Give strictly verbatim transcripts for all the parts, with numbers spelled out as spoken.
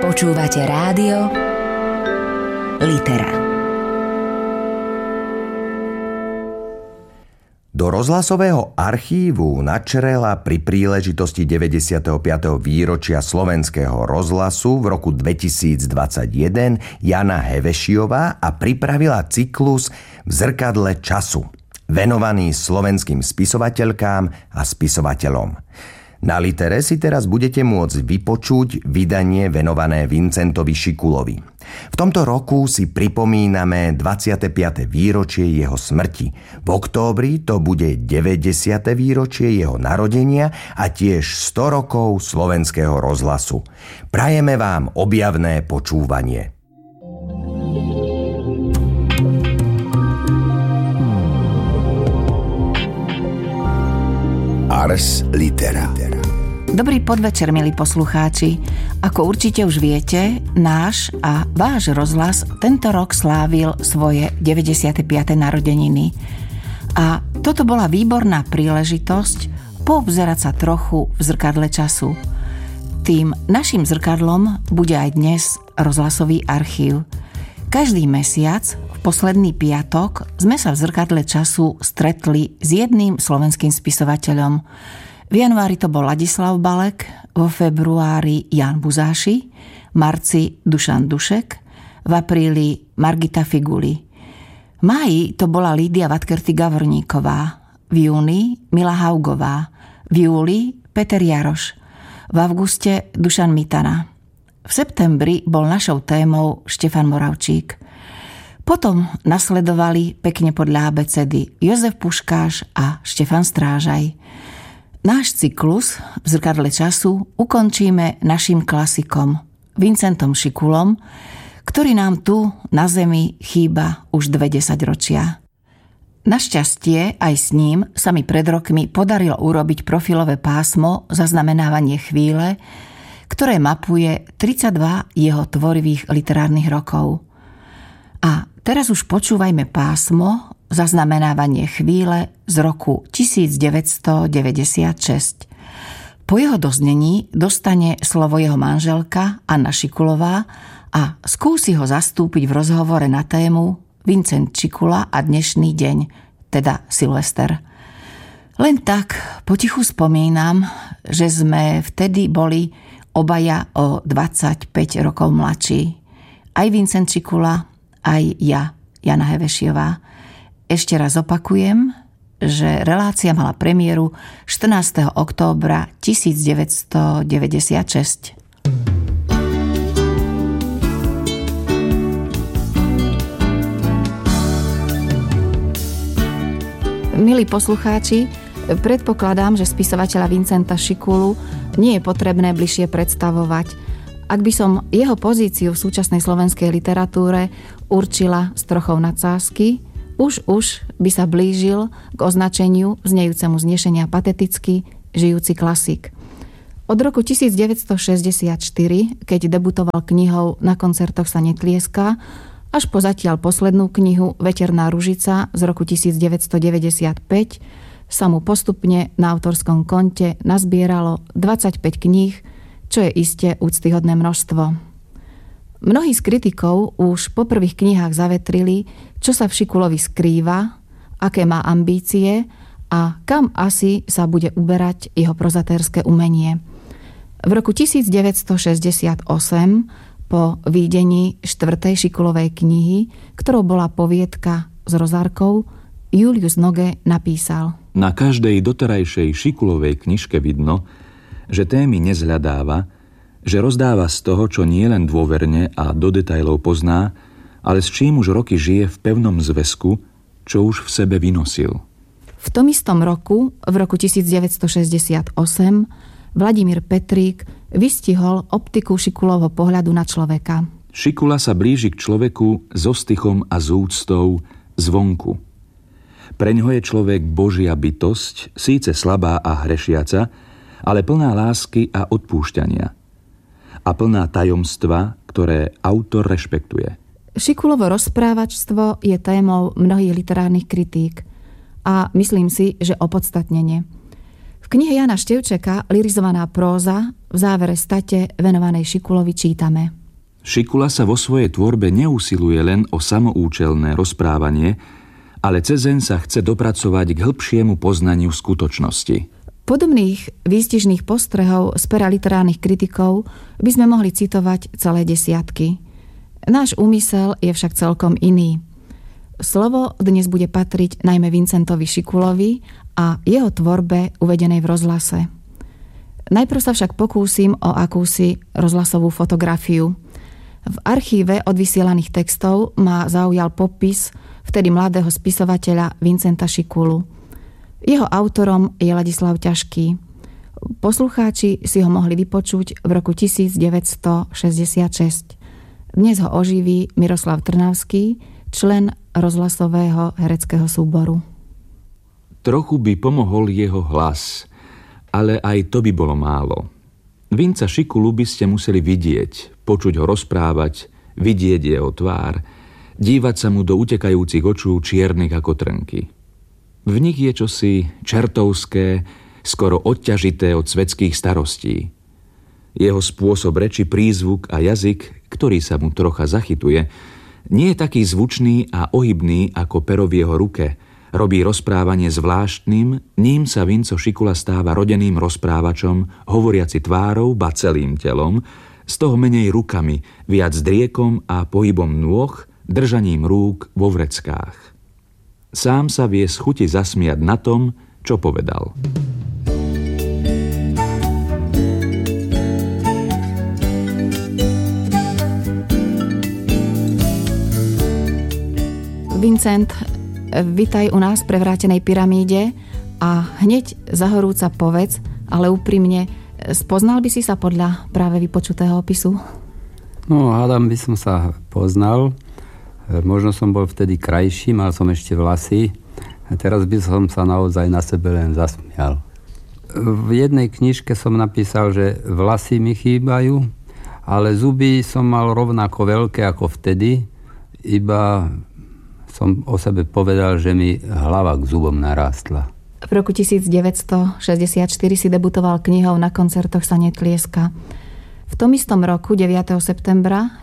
Počúvate rádio Litera. Do rozhlasového archívu načrela pri príležitosti deväťdesiateho piateho výročia slovenského rozhlasu v roku dvetisícdvadsaťjeden Jana Hevešiová a pripravila cyklus V zrkadle času, venovaný slovenským spisovateľkám a spisovateľom. Na Litere si teraz budete môcť vypočuť vydanie venované Vincentovi Šikulovi. V tomto roku si pripomíname dvadsiate piate výročie jeho smrti. V októbri to bude deväťdesiate výročie jeho narodenia a tiež sto rokov slovenského rozhlasu. Prajeme vám objavné počúvanie. Ars Litera. Dobrý podvečer, milí poslucháči. Ako určite už viete, náš a váš rozhlas tento rok slávil svoje deväťdesiate piate narodeniny. A toto bola výborná príležitosť poobzerať sa trochu v zrkadle času. Tým našim zrkadlom bude aj dnes rozhlasový archív. Každý mesiac v posledný piatok sme sa v zrkadle času stretli s jedným slovenským spisovateľom. V januári to bol Ladislav Balek, vo februári Ján Buzáši, v marci Dušan Dušek, v apríli Margita Figuli. V máji to bola Lídia Vatkerty-Gavorníková, v júni Mila Haugová, v júli Peter Jaroš, v auguste Dušan Mitana. V septembri bol našou témou Štefan Moravčík. Potom nasledovali pekne podľa abecedy Jozef Puškáš a Štefan Strážaj. Náš cyklus v zrkadle času ukončíme našim klasikom Vincentom Šikulom, ktorý nám tu na zemi chýba už dve desaťročia. Našťastie aj s ním sa mi pred rokmi podarilo urobiť profilové pásmo Zaznamenávanie chvíle, ktoré mapuje tridsaťdva jeho tvorivých literárnych rokov. A teraz už počúvajme pásmo Zaznamenávanie chvíle z roku devätnásťstodeväťdesiatšesť. Po jeho doznení dostane slovo jeho manželka Anna Šikulová a skúsi ho zastúpiť v rozhovore na tému Vincent Šikula a dnešný deň, teda Silvester. Len tak potichu spomínam, že sme vtedy boli obaja o dvadsaťpäť rokov mladší. Aj Vincent Šikula, aj ja, Jana Hevešiová. Ešte raz opakujem, že relácia mala premiéru štrnásteho októbra devätnásťstodeväťdesiatšesť. Milí poslucháči, predpokladám, že spisovateľa Vincenta Šikulu nie je potrebné bližšie predstavovať. Ak by som jeho pozíciu v súčasnej slovenskej literatúre určila s trochou nadsázky, už už by sa blížil k označeniu znejúcemu znešenia pateticky žijúci klasik. Od roku devätnásťstošesťdesiatštyri, keď debutoval knihou Na koncertoch sa netlieska, až po zatiaľ poslednú knihu Veterná ružica z roku devätnásťstodeväťdesiatpäť sa mu postupne na autorskom konte nazbieralo dvadsaťpäť kníh, čo je iste úctyhodné množstvo. Mnohí z kritikov už po prvých knihách zavetrili, čo sa v Šikulovi skrýva, aké má ambície a kam asi sa bude uberať jeho prozatérske umenie. V roku devätnásťstošesťdesiatosem po výdení štvrtej Šikulovej knihy, ktorou bola poviedka s rozárkou, Julius Noge napísal: Na každej doterajšej Šikulovej knižke vidno, že témy nezhľadáva, že rozdáva z toho, čo nie len dôverne a do detailov pozná, ale s čím už roky žije v pevnom zväzku, čo už v sebe vynosil. V tom istom roku, v roku devätnásťstošesťdesiatosem, Vladimír Petrík vystihol optiku Šikulovho pohľadu na človeka. Šikula sa blíži k človeku s ostychom a s úctou zvonku. Preňho je človek Božia bytosť, síce slabá a hrešiaca, ale plná lásky a odpúšťania. A plná tajomstva, ktoré autor rešpektuje. Šikulovo rozprávačstvo je témou mnohých literárnych kritík a myslím si, že opodstatnenie. V knihe Jana Števčeka Lyrizovaná próza v závere state venovanej Šikulovi čítame: Šikula sa vo svojej tvorbe neusiluje len o samoučelné rozprávanie, ale cezeň sa chce dopracovať k hĺbšiemu poznaniu skutočnosti. Podobných výstižných postrehov z pera literárnych kritikov by sme mohli citovať celé desiatky. Náš úmysel je však celkom iný. Slovo dnes bude patriť najmä Vincentovi Šikulovi a jeho tvorbe uvedenej v rozhlase. Najprv sa však pokúsim o akúsi rozhlasovú fotografiu. V archíve odvysielaných textov ma zaujal popis vtedy mladého spisovateľa Vincenta Šikulu. Jeho autorom je Ladislav Ťažký. Poslucháči si ho mohli vypočuť v roku devätnásťstošesťdesiatšesť. Dnes ho oživí Miroslav Trnavský, člen rozhlasového hereckého súboru. Trochu by pomohol jeho hlas, ale aj to by bolo málo. Vinca Šikulu by ste museli vidieť, počuť ho rozprávať, vidieť jeho tvár, dívať sa mu do utekajúcich očú čiernych ako trnky. V nich je čosi čertovské, skoro odťažité od svetských starostí. Jeho spôsob reči, prízvuk a jazyk, ktorý sa mu trocha zachytuje, nie je taký zvučný a ohybný ako pero v jeho ruke. Robí rozprávanie zvláštnym, ním sa Vinco Šikula stáva rodeným rozprávačom, hovoriaci tvárou, ba celým telom, z toho menej rukami, viac driekom a pohybom nôh, držaním rúk vo vreckách. Sám sa vie z chuti zasmiať na tom, čo povedal. Vincent, vitaj u nás v prevrátenej pyramíde a hneď zahorúca povedz, ale úprimne, spoznal by si sa podľa práve vypočutého opisu? No, hádam by som sa poznal. Možno som bol vtedy krajší, mal som ešte vlasy. A teraz by som sa naozaj na sebe len zasmial. V jednej knižke som napísal, že vlasy mi chýbajú, ale zuby som mal rovnako veľké ako vtedy, iba som o sebe povedal, že mi hlava k zubom narástla. V roku devätnásťstošesťdesiatštyri si debutoval knihou Na koncertoch sa netlieska. V tom istom roku, deviateho septembra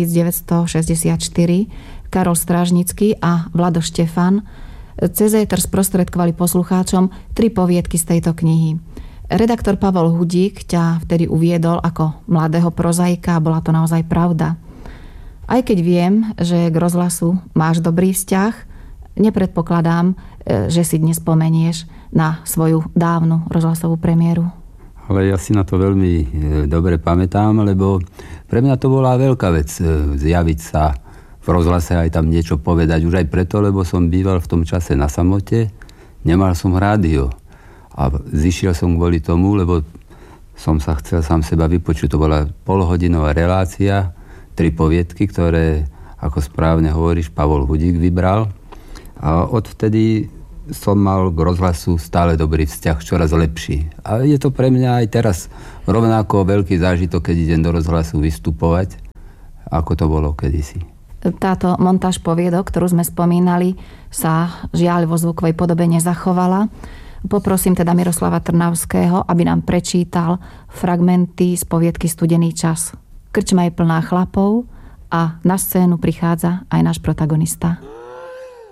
devätnásťstošesťdesiatštyri, Karol Strážnický a Vlado Štefan cez éter sprostredkovali poslucháčom tri poviedky z tejto knihy. Redaktor Pavol Hudík ťa vtedy uviedol ako mladého prozaika a bola to naozaj pravda. Aj keď viem, že k rozhlasu máš dobrý vzťah, nepredpokladám, že si dnes spomenieš na svoju dávnu rozhlasovú premiéru. Ale ja si na to veľmi dobre pamätám, lebo pre mňa to bola veľká vec zjaviť sa v rozhlase aj tam niečo povedať. Už aj preto, lebo som býval v tom čase na samote, nemal som rádio. A zišiel som kvôli tomu, lebo som sa chcel sám seba vypočuť. To bola polhodinová relácia, tri poviedky, ktoré, ako správne hovoríš, Pavol Hudík vybral. A odvtedy som mal k rozhlasu stále dobrý vzťah, čoraz lepší. A je to pre mňa aj teraz rovnako veľký zážitok, keď idem do rozhlasu vystupovať, ako to bolo kedysi. Táto montáž poviedok, ktorú sme spomínali, sa žiaľ vo zvukovej podobe nezachovala. Poprosím teda Miroslava Trnavského, aby nám prečítal fragmenty z poviedky Studený čas. Krčma je plná chlapov a na scénu prichádza aj náš protagonista.